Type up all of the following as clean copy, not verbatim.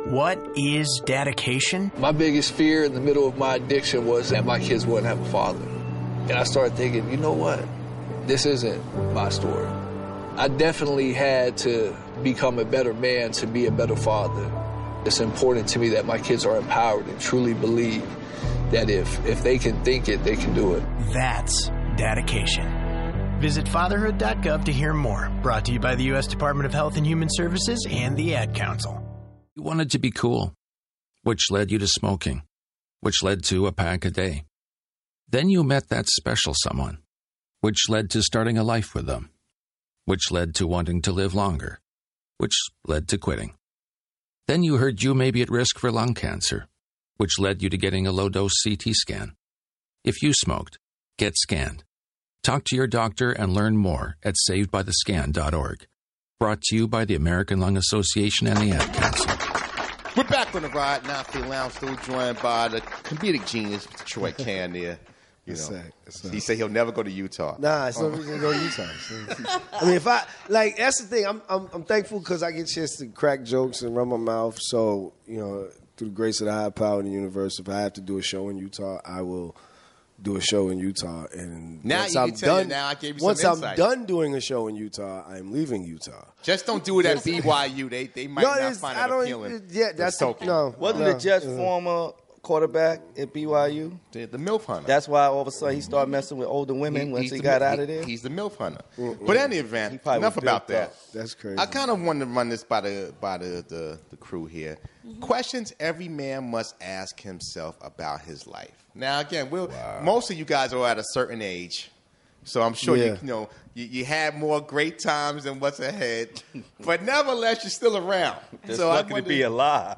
What is dedication? My biggest fear in the middle of my addiction was that my kids wouldn't have a father. And I started thinking, you know what? This isn't my story. I definitely had to become a better man to be a better father. It's important to me that my kids are empowered and truly believe that if they can think it, they can do it. That's dedication. Visit fatherhood.gov to hear more. Brought to you by the U.S. Department of Health and Human Services and the Ad Council. You wanted to be cool, which led you to smoking, which led to a pack a day. Then you met that special someone, which led to starting a life with them, which led to wanting to live longer, which led to quitting. Then you heard you may be at risk for lung cancer, which led you to getting a low-dose CT scan. If you smoked, get scanned. Talk to your doctor and learn more at savedbythescan.org. Brought to you by the American Lung Association and the Ad Council. We're back on the Ride Now Feel Lounge, still joined by the comedic genius, Mr. Troy Can there. You know, he said he'll never go to Utah. Nah, it's no reason to go to Utah. I mean, that's the thing. I'm thankful because I get a chance to crack jokes and run my mouth. So, through the grace of the higher power in the universe, if I have to do a show in Utah, I will do a show in Utah. And now once you I'm can tell done, you now I gave you once some I'm insight. done doing a show in Utah, I'm leaving Utah. Just don't do it at BYU. They might not find it appealing. Yeah, that's no. Wasn't it just former quarterback at BYU? The MILF hunter. That's why all of a sudden he started messing with older women once he got out of there? He's the MILF hunter. But in any event, enough about that. That's crazy. I kind of wanted to run this by the crew here. Questions every man must ask himself about his life. Now, again, most of you guys are at a certain age, so I'm sure you had more great times than what's ahead. But nevertheless, you're still around. Just lucky to be alive.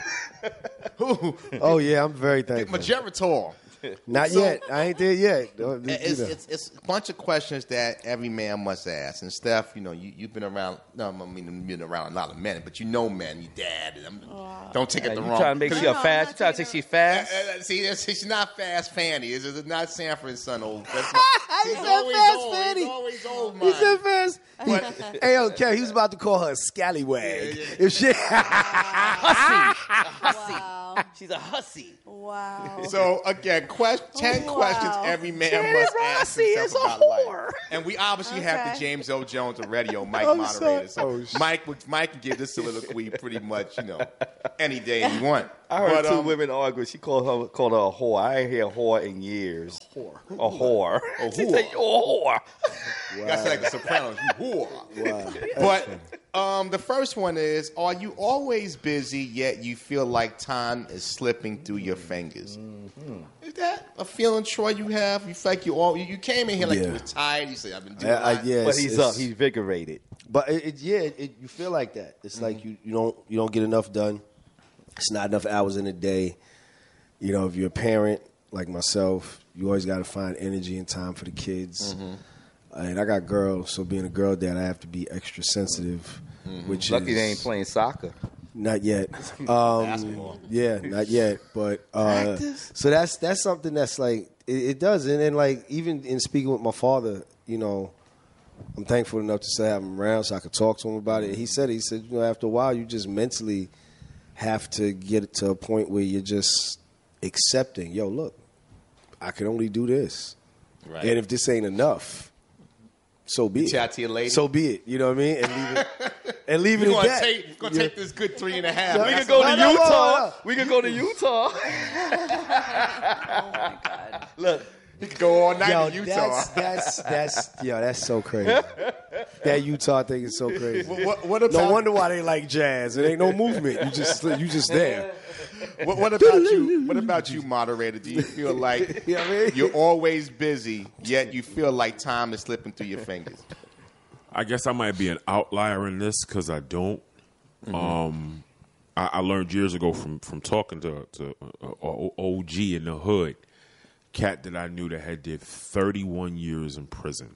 Oh, yeah, I'm very thankful. Geritol. Not yet. I ain't there yet. It's a bunch of questions that every man must ask. And Steph, you've been around. No, I mean, you've been around a lot of men, but you know men. Your dad. Don't take it the wrong. You trying to make she fast? You trying to say she fast? See, she's not fast, Fanny. It's not Sanford's son old. He said fast, Fanny. He's always old, man. He said fast. Hey, okay, he was about to call her a scallywag. If she Hussy. Wow. She's a hussy. Wow. So again, 10 questions every man must ask himself about life. And we obviously have the James L. Jones of radio, Mike moderator. So Mike can give this soliloquy pretty much, any day you want. I heard two women argue. She called her a whore. I ain't hear whore in years. A whore. She said, you're a whore. Wow. That's like the Sopranos. You whore. Wow. But the first one is, are you always busy, yet you feel like time is slipping through your fingers? Mm-hmm. Is that a feeling, Troy, you have? You feel like you came in here like you were tired. You said, I've been doing a lot. But he's up. He's invigorated. But you feel like that. It's like you don't get enough done. It's not enough hours in a day. If you're a parent like myself, you always got to find energy and time for the kids. Mm-hmm. And I got girls, so being a girl dad, I have to be extra sensitive. Mm-hmm. Which lucky they ain't playing soccer. Not yet. Basketball. Yeah, not yet. But so that's something that's like it does. And then like even in speaking with my father, I'm thankful enough to still have him around so I could talk to him about it. He said after a while you just mentally have to get to a point where you're just accepting, look, I can only do this. Right. And if this ain't enough, so be it. Chat to your lady. So be it. You know what I mean? And leave it at that. We're going to take this good 3.5. We can go to Utah. We can go to Utah. Oh, my God. Look. He could go all night in Utah. That's so crazy. That Utah thing is so crazy. What about, no wonder why they like jazz. It ain't no movement. You just there. What about you? What about you, moderator? Do you feel like you're always busy, yet you feel like time is slipping through your fingers? I guess I might be an outlier in this because I don't. Mm-hmm. I learned years ago from talking to OG in the hood. Cat that I knew that had did 31 years in prison,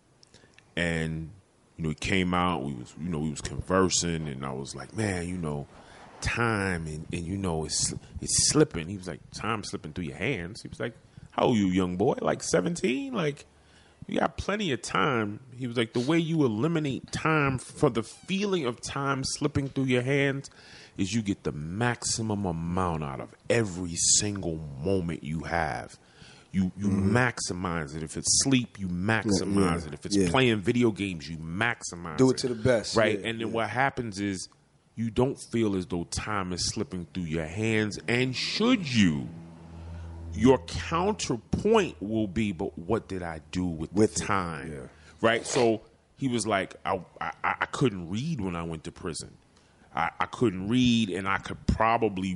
and he came out. We was conversing, and I was like, man, time and it's slipping. He was like, time slipping through your hands. He was like, how old are you, young boy? Like 17? Like, You got plenty of time. He was like, the way you eliminate time for the feeling of time slipping through your hands is you get the maximum amount out of every single moment you have. You maximize it. If it's sleep, you maximize it. If it's playing video games, you maximize it. Do it to the best. Right? And then what happens is you don't feel as though time is slipping through your hands. And should you, your counterpoint will be, but what did I do with the time? Yeah. Right? So he was like, I couldn't read when I went to prison. I couldn't read, and I could probably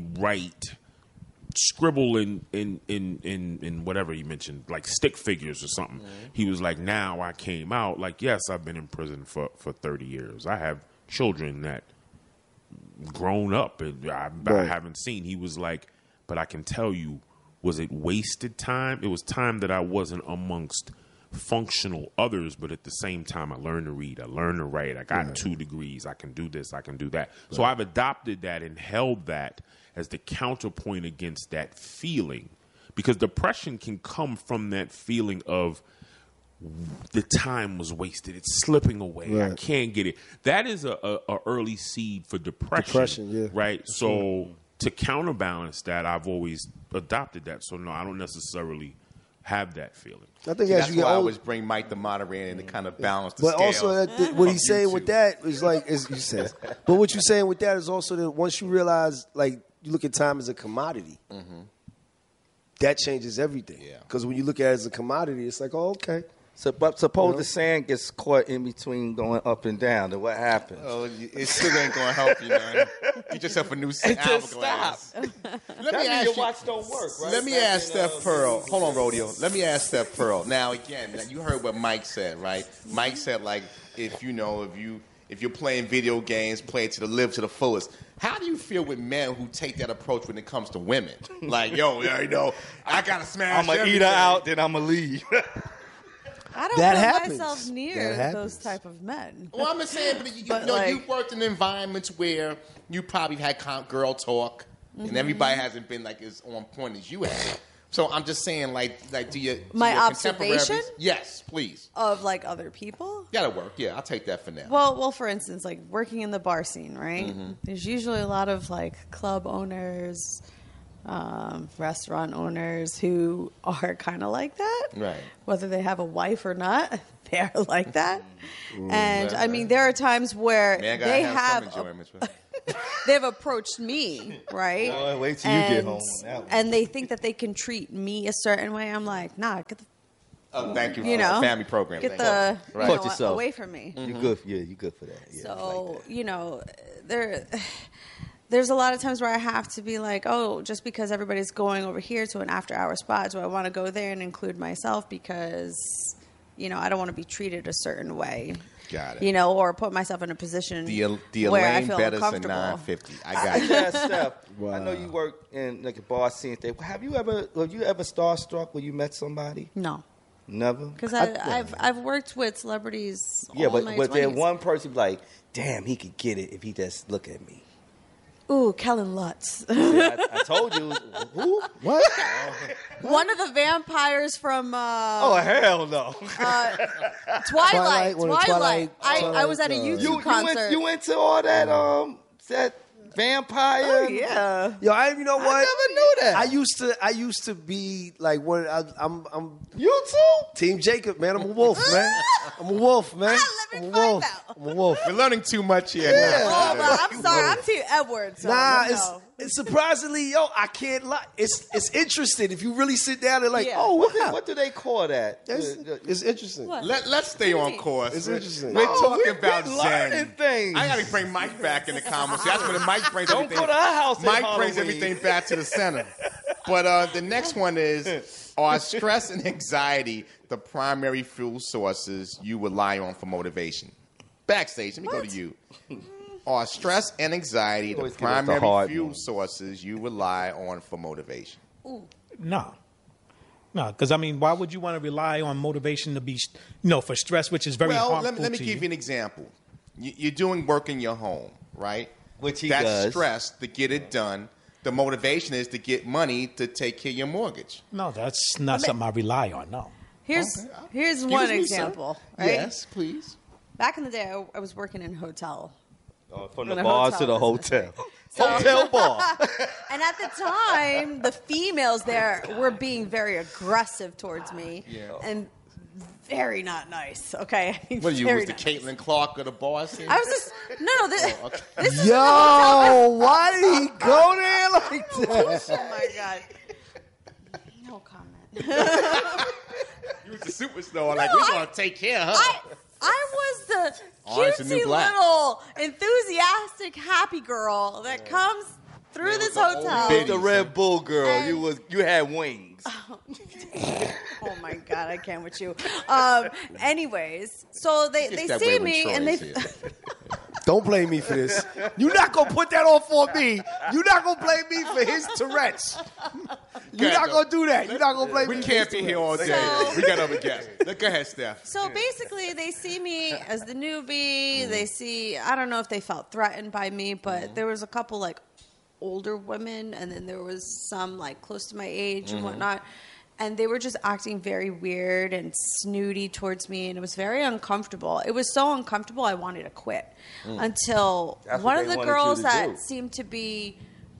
scribble in whatever he mentioned, like stick figures or something. He was like, now I came out, like, yes, I've been in prison for 30 years. I have children that grown up and I haven't seen. He was like, but I can tell you, was it wasted time? It was time that I wasn't amongst functional others, but at the same time, I learned to read, I learned to write, I got 2 degrees, I can do this, I can do that. So I've adopted that and held that as the counterpoint against that feeling, because depression can come from that feeling of the time was wasted, it's slipping away, I can't get it. That is a early seed for depression, right? So to counterbalance that, I've always adopted that. So no, I don't necessarily have that feeling. I think that's why I always bring Mike the moderator in to kind of balance the scales. But also, what he's saying with that is like, as you said. But what you're saying with that is also that once you realize, like, you look at time as a commodity, that changes everything. Because when you look at it as a commodity, it's like, oh, okay. So, but suppose the sand gets caught in between going up and down, then what happens? Oh, it still ain't going to help you, man. Get yourself a new hourglass. Let me ask you, watch don't work, right? Let me ask Steph Pearl. Hold on, Rodeo. Let me ask Steph Pearl. Now, again, you heard what Mike said, right? Mike said, like, if you're playing video games, play it to the fullest. How do you feel with men who take that approach when it comes to women? Like, yo, I got to smash I'm going to eat her out, then I'm going to leave. I don't put myself near those type of men. Well, I'm just saying, you've worked in environments where you probably had girl talk, and everybody hasn't been like as on point as you have. So I'm just saying, do you my observation? Yes, please. Of like other people? Gotta work. Yeah, I'll take that for now. Well, for instance, like working in the bar scene, right? There's usually a lot of like club owners, restaurant owners who are kind of like that. Right. Whether they have a wife or not, they are like that. And I mean, there are times where they have approached me, right? Oh, wait till you get home. And they think that they can treat me a certain way. I'm like, nah, get the thank you for the family program. Get the away from me. You're good. Yeah, you're good for that. Yeah, so there's a lot of times where I have to be like, oh, just because everybody's going over here to an after-hour spot, do I want to go there and include myself because, I don't want to be treated a certain way. Got it. Or put myself in a position the where I Elaine feel Bettis uncomfortable. and 950. I got you. Yeah, Steph. Wow. I know you work in like a bar scene thing. Have you ever starstruck when you met somebody? No. Never? Because I've worked with celebrities. Yeah, all in my but 20s. then one person be like, damn, he could get it if he just look at me. Ooh, Kellen Lutz. I told you. Who? What? One of the vampires from... oh, hell no. Twilight. I was at a YouTube concert. You went to all that vampire? Oh, yeah. Yo, I what? I never knew that. I used to be like I'm You too? Team Jacob, man. I'm a wolf, man. I'm a wolf, man. Let me find out. I'm a wolf. We're learning too much here. I'm sorry. I'm Team Edward. So it's surprisingly, I can't lie. It's interesting if you really sit down and like, what do they call that? It's interesting. What? Let's stay on course. It's interesting. We're talking about Zen. Things. I got to bring Mike back in the conversation. That's when Mike brings Don't everything. go to our house. Mike brings everything back to the center. But the next one is: are stress and anxiety the primary fuel sources you rely on for motivation? Backstage, let me go to you. Are stress and anxiety the primary fuel sources you rely on for motivation? No, because why would you want to rely on motivation to be, for stress, which is very harmful to you? Let me give you an example. You're doing work in your home, right? Which he does. That's stress to get it done. The motivation is to get money to take care of your mortgage. No, that's not something I rely on, no. Here's one example. Right? Yes, please. Back in the day, I was working in a hotel. From the bar to the hotel. So, hotel bar. And at the time, the females there were being very aggressive towards me. Yeah. And very not nice. Okay. What are you? Was the Caitlin Clark of the bar scene? I was just this is why did he go there like that? Oh my God. No comment. You was the superstar. Like, we're going to take care of her. I was the cutesy little enthusiastic happy girl that comes through this hotel. The Red Bull girl. And you had wings. Oh my God, I can't with you. Anyways, so they see me and they Don't blame me for this. You're not going to put that on for me. You're not going to blame me for his Tourette's. You're not going to do that. You're not going to blame me. We can't be here all day. We got other guests. Go ahead, Steph. So basically, they see me as the newbie. They see, I don't know if they felt threatened by me, but there was a couple like older women, and then there was some like close to my age and whatnot. And they were just acting very weird and snooty towards me, and it was very uncomfortable. It was so uncomfortable, I wanted to quit. Until one of the girls that seemed to be,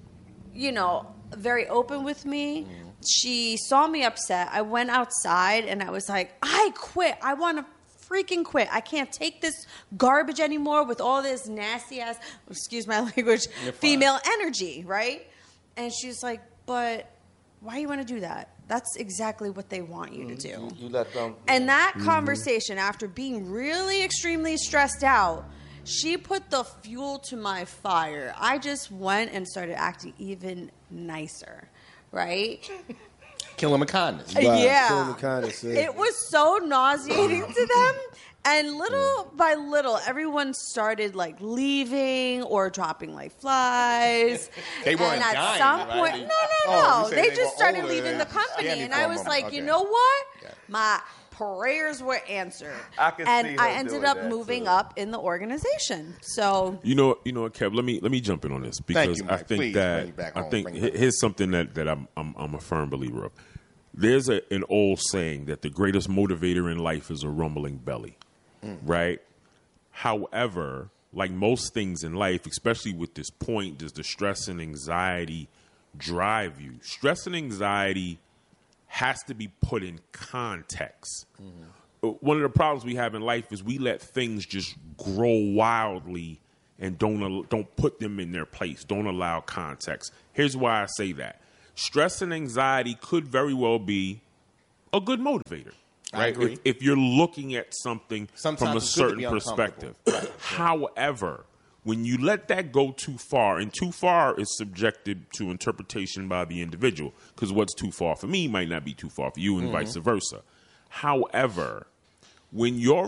very open with me, she saw me upset. I went outside, and I was like, I quit. I want to freaking quit. I can't take this garbage anymore with all this nasty-ass, excuse my language, female energy, right? And she's like, but why do you want to do that? That's exactly what they want you to do. You let them. And that conversation, after being really extremely stressed out, she put the fuel to my fire. I just went and started acting even nicer, right? Kill him with kindness. Yeah. Kill him with kindness, yeah. It was so nauseating to them. And little by little, everyone started like leaving or dropping like flies. They weren't and at dying, some right? point, no. They just started older, leaving the company, and I was like, okay. You know what? Yeah. My prayers were answered, and I ended up moving up in the organization. So you know, Kev. Let me jump in on this because I think here's something that I'm a firm believer of. There's an old saying that the greatest motivator in life is a rumbling belly. Right? However, like most things in life, especially with this point, does the stress and anxiety drive you? Stress and anxiety has to be put in context. One of the problems we have in life is we let things just grow wildly and don't put them in their place, don't allow context. Here's why I say that. Stress and anxiety could very well be a good motivator. Right? If you're looking at something from a certain perspective. Right. However, when you let that go too far, and too far is subjected to interpretation by the individual, because what's too far for me might not be too far for you, and vice versa. However, when your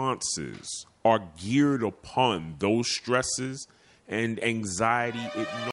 responses are geared upon those stresses and anxiety, it